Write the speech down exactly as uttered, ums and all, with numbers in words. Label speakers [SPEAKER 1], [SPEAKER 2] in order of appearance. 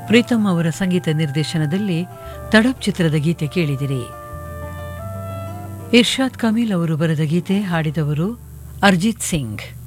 [SPEAKER 1] ಪ್ರೀತಮ್ ಅವರ ಸಂಗೀತ ನಿರ್ದೇಶನದಲ್ಲಿ ತಡಪ್ ಚಿತ್ರದ ಗೀತೆ ಕೇಳಿದಿರಿ. ಇರ್ಷಾದ್ ಕಮೀಲ್ ಅವರು ಬರೆದ ಗೀತೆ, ಹಾಡಿದವರು ಅರ್ಜಿತ್ ಸಿಂಗ್.